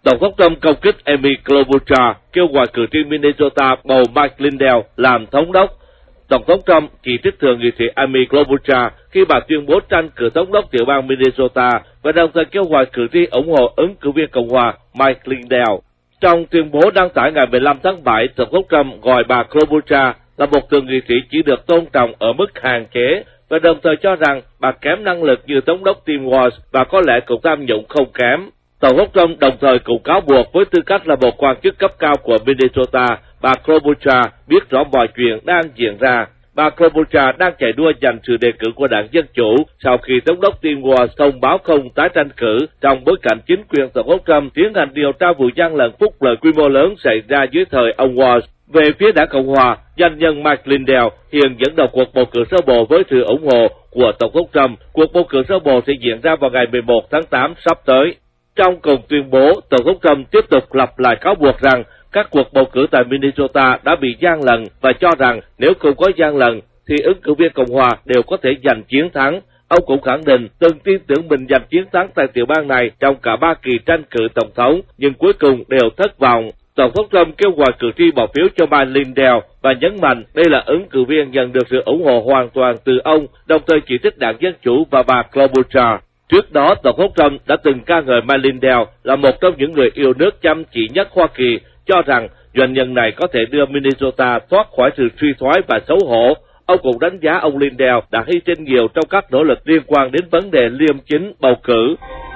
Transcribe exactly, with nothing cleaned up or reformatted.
Tổng thống Trump công kích Amy Klobuchar, kêu gọi cử tri Minnesota bầu Mike Lindell làm thống đốc. Tổng thống Trump chỉ trích thượng nghị sĩ Amy Klobuchar khi bà tuyên bố tranh cử thống đốc tiểu bang Minnesota và đồng thời kêu gọi cử tri ủng hộ ứng cử viên Cộng hòa Mike Lindell. Trong tuyên bố đăng tải ngày mười lăm tháng bảy, Tổng thống Trump gọi bà Klobuchar là một thượng nghị sĩ chỉ được tôn trọng ở mức hạn chế và đồng thời cho rằng bà kém năng lực như thống đốc Tim Walz và có lẽ cũng tham nhũng không kém. Tổng thống Trump đồng thời cũng cáo buộc với tư cách là một quan chức cấp cao của Minnesota, bà Klobuchar biết rõ mọi chuyện đang diễn ra. Bà Klobuchar đang chạy đua giành sự đề cử của đảng Dân Chủ sau khi thống đốc Tim Walz thông báo không tái tranh cử trong bối cảnh chính quyền Tổng thống Trump tiến hành điều tra vụ gian lận phúc lợi quy mô lớn xảy ra dưới thời ông Walz. Về phía đảng Cộng hòa, doanh nhân Mike Lindell hiện dẫn đầu cuộc bầu cử sơ bộ với sự ủng hộ của Tổng thống Trump. Cuộc bầu cử sơ bộ sẽ diễn ra vào ngày mười một tháng tám sắp tới. Trong cùng tuyên bố, Tổng thống Trump tiếp tục lặp lại cáo buộc rằng các cuộc bầu cử tại Minnesota đã bị gian lận và cho rằng nếu không có gian lận thì ứng cử viên Cộng hòa đều có thể giành chiến thắng. Ông cũng khẳng định từng tin tưởng mình giành chiến thắng tại tiểu bang này trong cả ba kỳ tranh cử tổng thống, nhưng cuối cùng đều thất vọng. Tổng thống Trump kêu gọi cử tri bỏ phiếu cho bà Lindell và nhấn mạnh đây là ứng cử viên nhận được sự ủng hộ hoàn toàn từ ông, đồng thời chỉ trích đảng Dân Chủ và bà Klobuchar. Trước đó, Tổng thống Trump đã từng ca ngợi Mike Lindell là một trong những người yêu nước chăm chỉ nhất Hoa Kỳ, cho rằng doanh nhân này có thể đưa Minnesota thoát khỏi sự suy thoái và xấu hổ. Ông cũng đánh giá ông Lindell đã hy sinh nhiều trong các nỗ lực liên quan đến vấn đề liêm chính bầu cử.